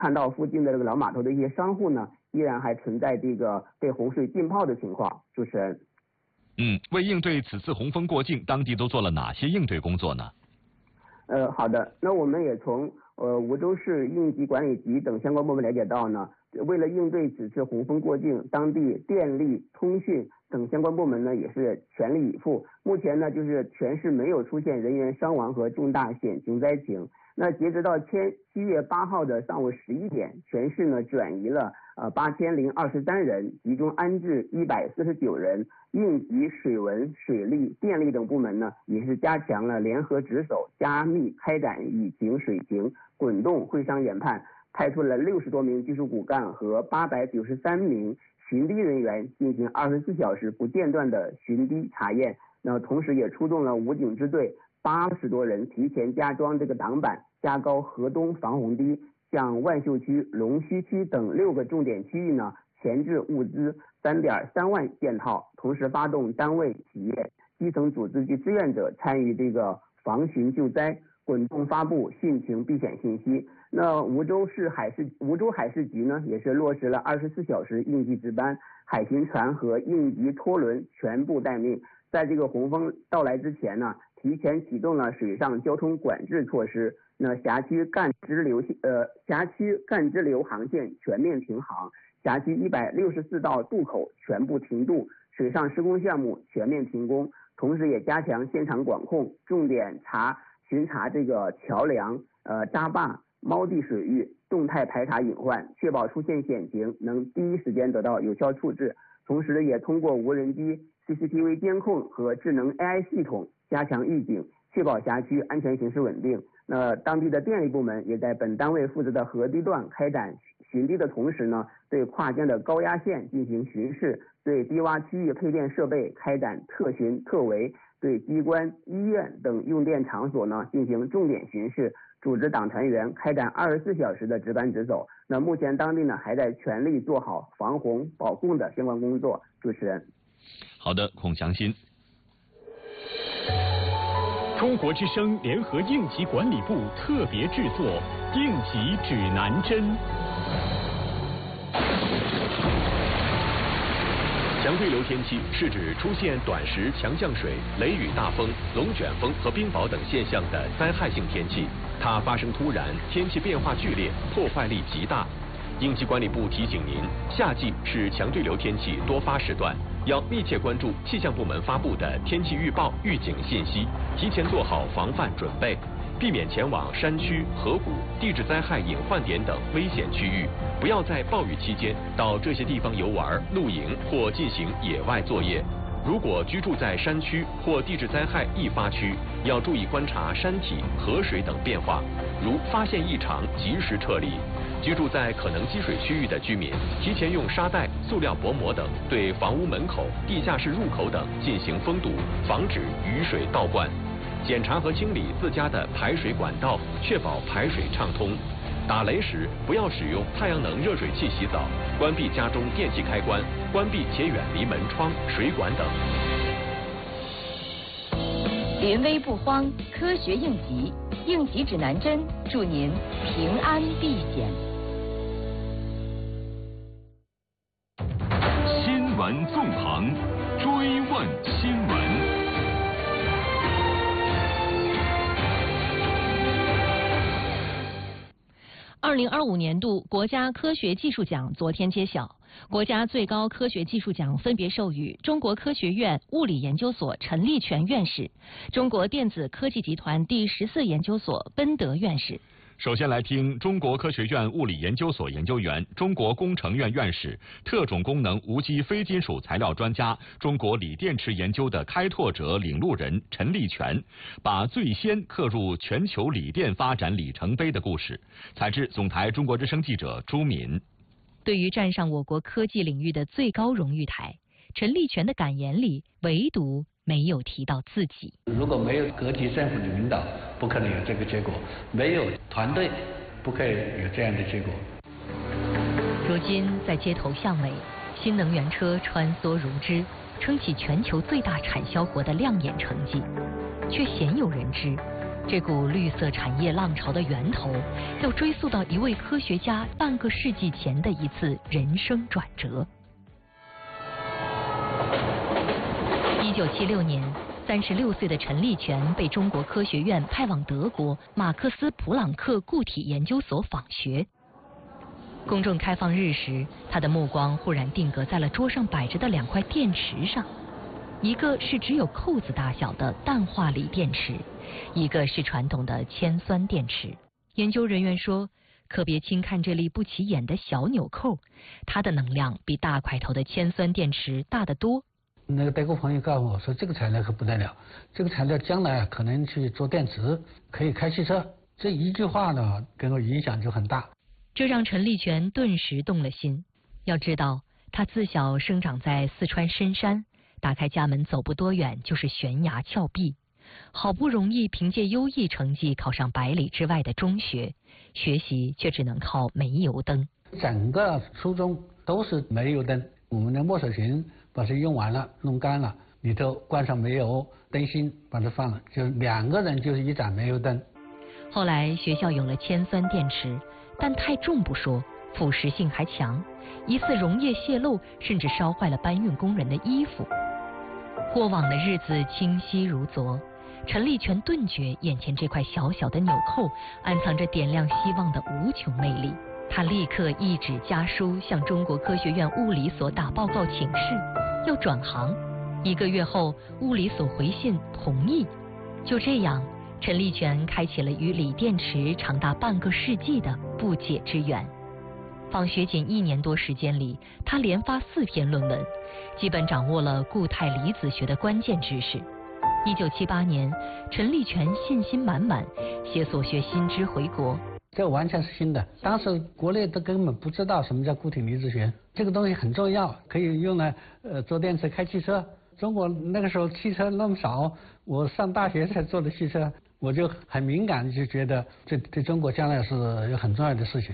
看到附近的这个老码头的一些商户呢，依然还存在这个被洪水浸泡的情况。主持人。 为应对此次洪峰过境，当地都做了哪些应对工作呢？ 好的，那我们也从梧州市应急管理局等相关部门了解到呢，为了应对此次洪峰过境，当地电力、通讯等相关部门呢也是全力以赴。目前呢，就是全市没有出现人员伤亡和重大险情灾情。那截止到7月8号的上午11点，全市呢转移了8023人，集中安置149人。应急、水文、水利、电力等部门呢，也是加强了联合值守，加密开展雨情、水情滚动会商研判，派出了60多名技术骨干和893名巡堤人员进行24小时不间断的巡堤查验。那同时也出动了武警支队80多人，提前加装这个挡板，加高河东防洪堤，向万秀区、龙须区等6个重点区域呢前置物资3.3万件套，同时发动单位、企业、基层组织及志愿者参与这个防汛救灾，滚动发布汛情避险信息。那梧州海事局呢，也是落实了24小时应急值班，海巡船和应急拖轮全部待命。在这个洪峰到来之前呢，提前启动了水上交通管制措施。那辖区干支流航线全面停航，辖区164道渡口全部停渡，水上施工项目全面停工。同时也加强现场管控，重点巡查这个桥梁、闸坝、锚地水域，动态排查隐患，确保出现险情能第一时间得到有效处置。同时也通过无人机、CCTV 监控和智能 AI 系统加强预警，确保辖区安全形势稳定。那当地的电力部门也在本单位负责的河堤段开展巡堤的同时呢，对跨江的高压线进行巡视，对低洼区域配电设备开展特巡特围，对机关、医院等用电场所呢进行重点巡视，组织党团员开展24小时的值班值守。那目前当地呢还在全力做好防洪保供的相关工作。主持人。 好的，孔祥新。 中国之声联合应急管理部特别制作《应急指南针》。强对流天气是指出现短时强降水、雷雨大风、龙卷风和冰雹等现象的灾害性天气，它发生突然，天气变化剧烈，破坏力极大。应急管理部提醒您，夏季是强对流天气多发时段，要密切关注气象部门发布的天气预报、预警信息，提前做好防范准备，避免前往山区、河谷、地质灾害隐患点等危险区域，不要在暴雨期间到这些地方游玩、露营或进行野外作业。如果居住在山区或地质灾害易发区，要注意观察山体、河水等变化，如发现异常及时撤离。居住在可能积水区域的居民，提前用沙袋、塑料薄膜等对房屋门口、地下室入口等进行封堵，防止雨水倒灌。检查和清理自家的排水管道，确保排水畅通。打雷时不要使用太阳能热水器洗澡，关闭家中电器开关，关闭且远离门窗、水管等。 临危不慌，科学应急，应急指南针，祝您平安避险。 新闻纵横，追问新闻。 2025年度国家科学技术奖昨天揭晓，国家最高科学技术奖分别授予中国科学院物理研究所陈立全院士、中国电子科技集团第14研究所奔德院士。 首先来听中国科学院物理研究所研究员、中国工程院院士、特种功能无机非金属材料专家、中国锂电池研究的开拓者、领路人陈立全，把最先刻入全球锂电发展里程碑的故事。采自总台中国之声记者朱敏。 对于站上我国科技领域的最高荣誉台，陈立全的感言里唯独没有提到自己。 如果没有各级政府的领导，不可能有这个结果；没有团队，不可以有这样的结果。 如今在街头巷尾，新能源车穿梭如织，撑起全球最大产销国的亮眼成绩，却鲜有人知， 这股绿色产业浪潮的源头，要追溯到一位科学家半个世纪前的一次人生转折。1976年，36岁的陈立全被中国科学院派往德国马克思普朗克固体研究所访学。公众开放日时，他的目光忽然定格在了桌上摆着的2块电池上，一个是只有扣子大小的氮化锂电池，一个是传统的铅酸电池。研究人员说，可别轻看这粒不起眼的小纽扣，它的能量比大块头的铅酸电池大得多。 那个德国朋友告诉我说，这个材料可不得了，这个材料将来可能去做电池，可以开汽车。这一句话呢，给我影响就很大。 这让陈立全顿时动了心。要知道，他自小生长在四川深山，打开家门走不多远就是悬崖峭壁，好不容易凭借优异成绩考上100里之外的中学，学习却只能靠煤油灯。 整个初中都是煤油灯，我们的墨水瓶把它用完了，弄干了，里头灌上煤油灯芯，把它放了，就2个人就是一盏煤油灯。 后来学校有了铅酸电池，但太重不说，腐蚀性还强，一次溶液泄漏，甚至烧坏了搬运工人的衣服。过往的日子清晰如昨，陈立全顿觉眼前这块小小的纽扣暗藏着点亮希望的无穷魅力。他立刻一纸家书向中国科学院物理所打报告请示，要转行。1个月后，物理所回信同意。就这样，陈立全开启了与锂电池长达半个世纪的不解之缘。访学仅1年多时间里，他连发4篇论文，基本掌握了固态离子学的关键知识。1978年，陈立全信心满满，携所学新知回国。 这完全是新的，当时国内都根本不知道什么叫固体离子学，这个东西很重要，可以用来做电池开汽车。中国那个时候汽车那么少，我上大学才做的汽车，我就很敏感，就觉得这对中国将来是有很重要的事情。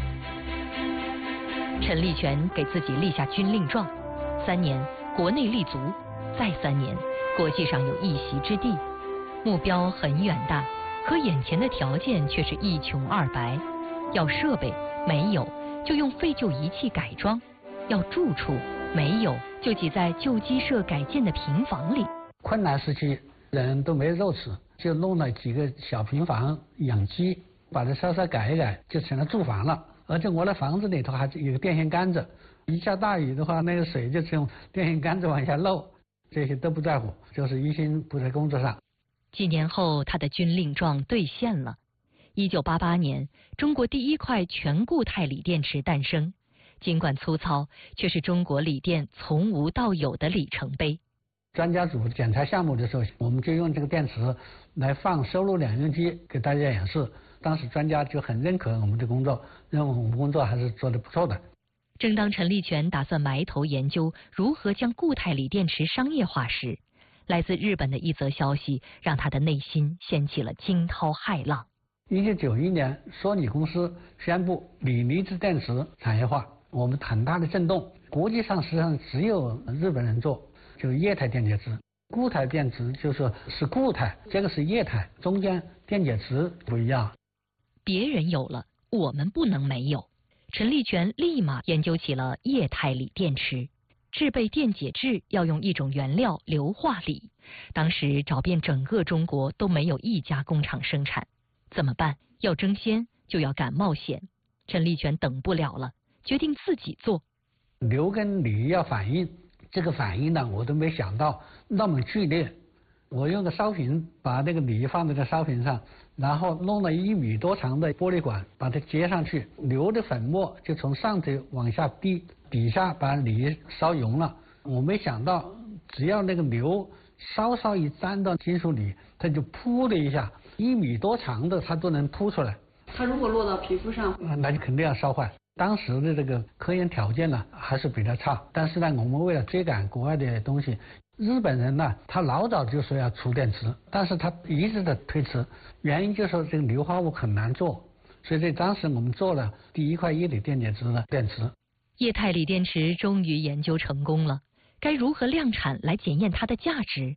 陈立全给自己立下军令状：3年国内立足，再3年国际上有一席之地。目标很远大，可眼前的条件却是一穷二白。要设备没有，就用废旧仪器改装；要住处没有，就挤在旧鸡舍改建的平房里。 困难时期，人都没肉吃，就弄了几个小平房养鸡，把它稍稍改一改，就成了住房了。而且我的房子里头还有个电线杆子，一下大雨的话，那个水就从电线杆子往下漏。这些都不在乎，就是一心不在工作上。 几年后，他的军令状兑现了。1988年，中国第1块全固态锂电池诞生。尽管粗糙，却是中国锂电从无到有的里程碑。 专家组检查项目的时候，我们就用这个电池来放收录2用机给大家演示。当时专家就很认可我们的工作，认为我们工作还是做得不错的。 正当陈立全打算埋头研究如何将固态锂电池商业化时，来自日本的一则消息让他的内心掀起了惊涛骇浪。 1991年，索尼公司宣布锂离子电池产业化，我们很大的震动。国际上实际上只有日本人做，就是液态电解质。固态电池就是固态，这个是液态，中间电解质不一样。 别人有了，我们不能没有。陈立全立马研究起了液态锂电池。制备电解质要用一种原料硫化锂，当时找遍整个中国都没有一家工厂生产。怎么办？要争先就要敢冒险。陈立全等不了了，决定自己做。 硫跟锂要反应，这个反应呢，我都没想到那么剧烈。我用个烧瓶把那个锂放在这烧瓶上，然后弄了1米多长的玻璃管把它接上去，硫的粉末就从上头往下滴，底下把锂烧熔了。我没想到，只要那个硫稍一沾到金属锂，它就噗的一下，1米多长的它都能噗出来。 它如果落到皮肤上， 那就肯定要烧坏。当时的这个科研条件呢还是比较差，但是呢，我们为了追赶国外的东西，日本人呢他老早就说要出电池，但是他一直的推迟，原因就是这个硫化物很难做，所以当时我们做了第1块液体电解质的电池。 液态锂电池终于研究成功了，该如何量产来检验它的价值？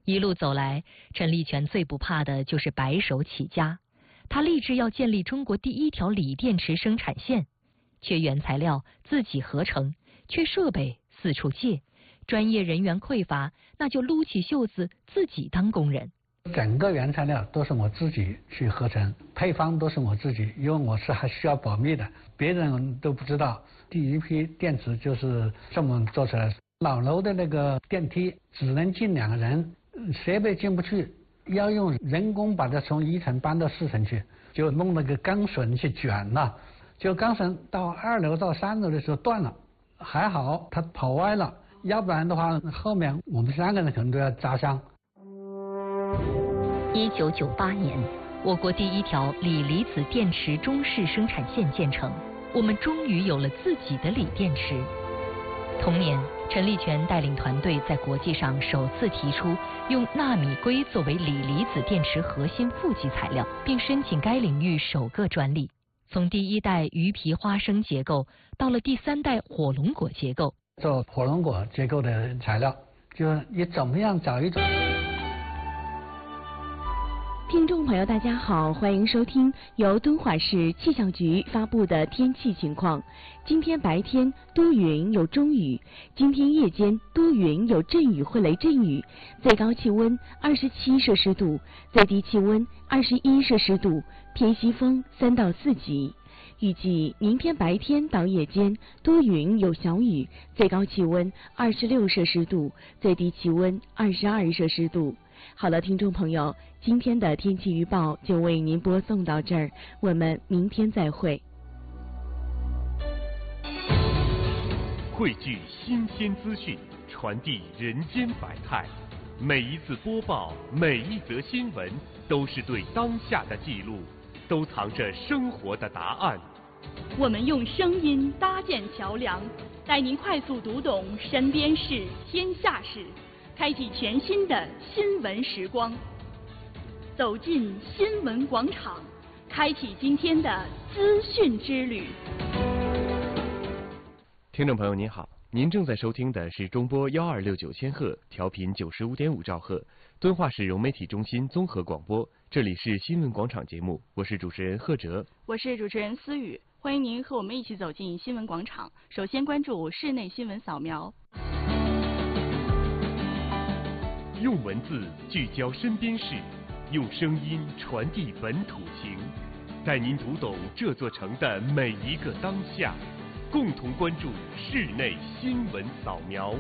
一路走来，陈立全最不怕的就是白手起家。他立志要建立中国第一条锂电池生产线，缺原材料自己合成，缺设备四处借，专业人员匮乏，那就撸起袖子自己当工人。 整个原材料都是我自己去合成，配方都是我自己，因为我是还需要保密的，别人都不知道。第一批电池就是这么做出来的。老楼的那个电梯只能进2个人，设备进不去，要用人工把它从1层搬到4层去，就弄那个钢绳去卷了，就钢绳到2楼到3楼的时候断了，还好它跑歪了，要不然的话后面我们3个人可能都要扎伤。 1998年，我国第一条锂离子电池中式生产线建成，我们终于有了自己的锂电池。同年，陈立全带领团队在国际上首次提出用纳米硅作为锂离子电池核心负极材料，并申请该领域首个专利。从第1代鱼皮花生结构到了第3代火龙果结构， 做火龙果结构的材料，就是你怎么样找一种。 听众朋友大家好，欢迎收听由敦化市气象局发布的天气情况。今天白天多云有中雨，今天夜间多云有阵雨或雷阵雨，最高气温27摄氏度，最低气温21摄氏度，偏西风3到4级。预计明天白天到夜间多云有小雨，最高气温26摄氏度，最低气温22摄氏度。好了，听众朋友，今天的天气预报就为您播送到这儿，我们明天再会。 汇聚新鲜资讯，传递人间百态。每一次播报，每一则新闻，都是对当下的记录，都藏着生活的答案。 我们用声音搭建桥梁，带您快速读懂身边事、天下事。开启全新的新闻时光，走进新闻广场，开启今天的资讯之旅。 听众朋友您好，您正在收听的是中波1269千赫，调频95.5兆赫，敦化市融媒体中心综合广播，这里是新闻广场节目，我是主持人贺哲， 我是主持人思雨，欢迎您和我们一起走进新闻广场。首先关注室内新闻扫描。 用文字聚焦身边事，用声音传递本土情，带您读懂这座城的每一个当下，共同关注室内新闻扫描。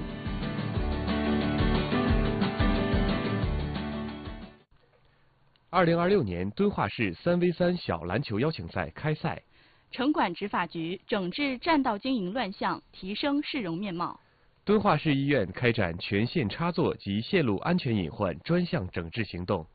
2026年敦化市3v3小篮球邀请赛开赛， 城管执法局整治占道经营乱象，提升市容面貌。 敦化市医院开展全线插座及线路安全隐患专项整治行动。